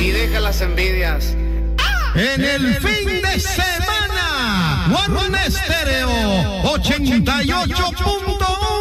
y deja las envidias. En el fin de semana, Guarne Estéreo 88.1.